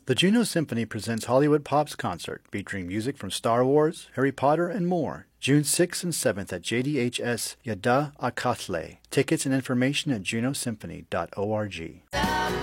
The Juno Symphony presents Hollywood Pop's concert, featuring music from Star Wars, Harry Potter, and more. June 6th and 7th at JDHS Yada Akatle. Tickets and information at junosymphony.org.